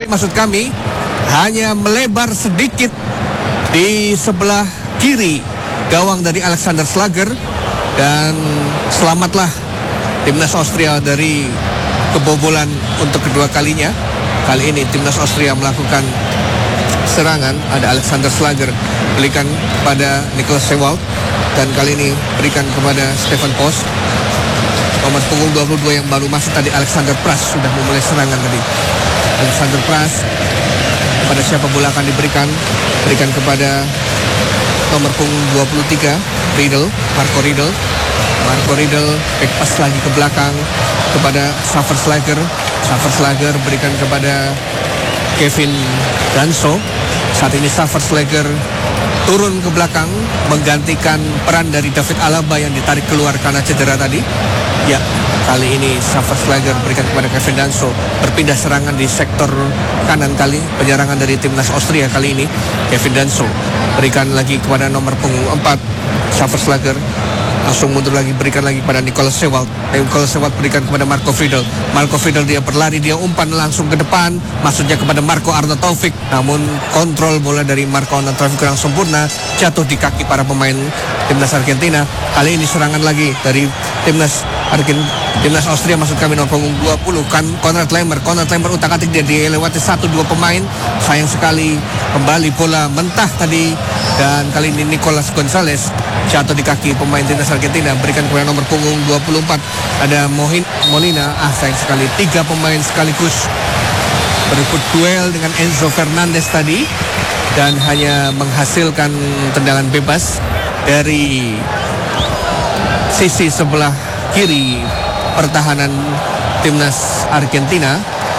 maksud kami, hanya melebar sedikit di sebelah kiri gawang dari Alexander Schlager, dan selamatlah timnas Austria dari kebobolan untuk kedua kalinya. Kali ini timnas Austria melakukan serangan, ada Alexander Schlager berikan pada Niklas Sewald, dan kali ini berikan kepada Stefan Post. Nomor punggung 22 yang baru masuk tadi, Alexander Pras, sudah memulai serangan tadi. Alexander Pras, kepada siapa bola akan diberikan? Berikan kepada nomor punggung 23, Marco Riedel. Marco Riedel back pass lagi ke belakang kepada Xaver Schlager berikan kepada Kevin Danso. Saat ini Xaver Schlager turun ke belakang menggantikan peran dari David Alaba yang ditarik keluar karena cedera tadi. Ya, kali ini Xaver Schlager berikan kepada Kevin Danso, berpindah serangan di sektor kanan kali, penyerangan dari timnas Austria kali ini. Kevin Danso berikan lagi kepada nomor punggung 4, Xaver Schlager, langsung mundur lagi, berikan lagi kepada Niklas Sewald. Niklas Sewald berikan kepada Marco Friedel. Marco Friedel dia berlari, dia umpan langsung ke depan, maksudnya kepada Marco Arnautovic, namun kontrol bola dari Marco Arnautovic kurang sempurna, jatuh di kaki para pemain timnas Argentina. Kali ini serangan lagi dari timnas Austria, maksud kami, nomor punggung 20 kan Konrad Laimer utak-atik, dia dilewati 1-2 pemain. Sayang sekali kembali bola mentah tadi, dan kali ini Nicolas Gonzalez jatuh di kaki pemain timnas Argentina. Berikan kepada nomor punggung 24, ada Molina. Sayang sekali 3 pemain sekaligus berebut duel dengan Enzo Fernandez tadi, dan hanya menghasilkan tendangan bebas dari sisi sebelah kiri pertahanan timnas Argentina.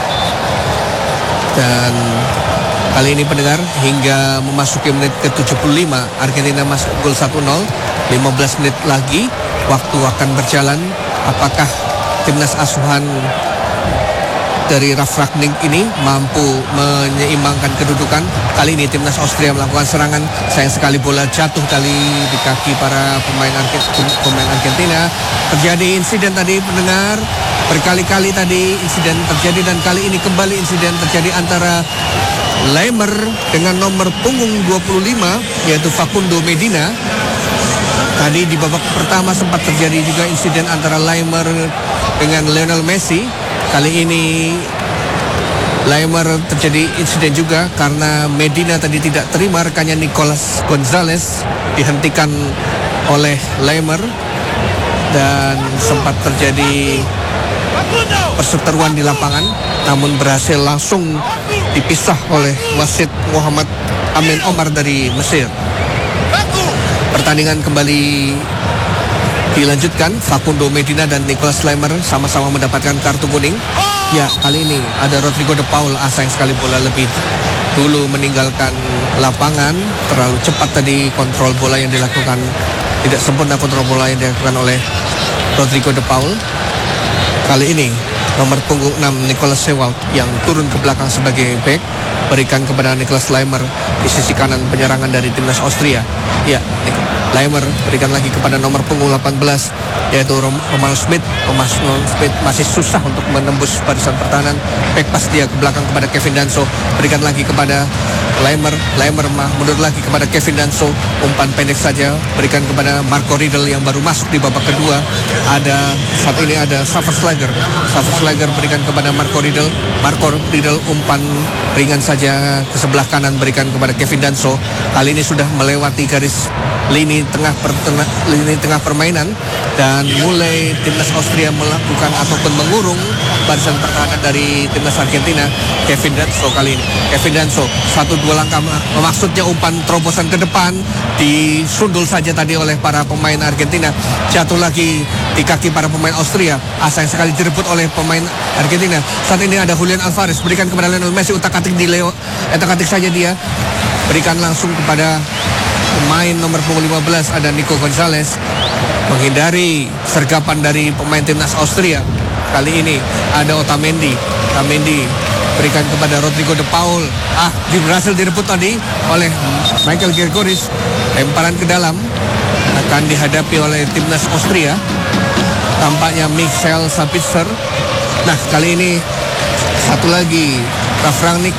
Dan kali ini pendengar, hingga memasuki menit ke-75 Argentina masuk gol 1-0. 15 menit lagi waktu akan berjalan. Apakah timnas asuhan dari Ralf Rangnick ini mampu menyeimbangkan kedudukan? Kali ini timnas Austria melakukan serangan. Sayang sekali bola jatuh tadi di kaki para pemain Argentina. Terjadi insiden tadi, pendengar. Berkali-kali tadi insiden terjadi, dan kali ini kembali insiden terjadi antara Laimer dengan nomor punggung 25, yaitu Facundo Medina. Tadi di babak pertama sempat terjadi juga insiden antara Laimer dengan Lionel Messi. Kali ini Laimer terjadi insiden juga karena Medina tadi tidak terima rekannya Nicolas Gonzalez, dihentikan oleh Laimer, dan sempat terjadi perseteruan di lapangan, namun berhasil langsung dipisah oleh wasit Muhammad Amin Omar dari Mesir. Pertandingan kembali dilanjutkan. Facundo Medina dan Nicolas Laimer sama-sama mendapatkan kartu kuning. Ya, kali ini ada Rodrigo de Paul. Sayang sekali bola lebih dulu meninggalkan lapangan. Terlalu cepat tadi kontrol bola yang dilakukan, tidak sempurna kontrol bola yang dilakukan oleh Rodrigo de Paul. Kali ini nomor punggung 6 Nicolas Sewald yang turun ke belakang sebagai back, berikan kepada Nicolas Laimer di sisi kanan penyerangan dari timnas Austria. Ya, Laimer berikan lagi kepada nomor punggung 18, yaitu Romano Smith. Romano Smith masih susah untuk menembus barisan pertahanan. Back pass dia ke belakang kepada Kevin Danso, berikan lagi kepada Laimer mundur lagi kepada Kevin Danso, umpan pendek saja, berikan kepada Marco Riedel yang baru masuk di babak kedua. Saat ini ada Xaver Schlager berikan kepada Marco Riedel. Umpan ringan saja ke sebelah kanan, berikan kepada Kevin Danso. Kali ini sudah melewati garis lini tengah permainan, dan mulai timnas Austria melakukan ataupun mengurung barisan pertahanan dari timnas Argentina. Kevin Danso 1-2 langkah, maksudnya umpan terobosan ke depan, disundul saja tadi oleh para pemain Argentina, jatuh lagi di kaki para pemain Austria. Sayang sekali direbut oleh pemain Argentina. Saat ini ada Julian Alvarez, berikan kepada Lionel Messi, utak-atik saja dia, berikan langsung kepada pemain nomor punggung 15, ada Nico Gonzalez, menghindari sergapan dari pemain timnas Austria. Kali ini ada Otamendi berikan kepada Rodrigo de Paul. Berhasil direbut tadi oleh Michael Gregoris. Lemparan ke dalam akan dihadapi oleh timnas Austria. Tampaknya Michael Sabitzer. Nah, kali ini satu lagi Ralf Rangnick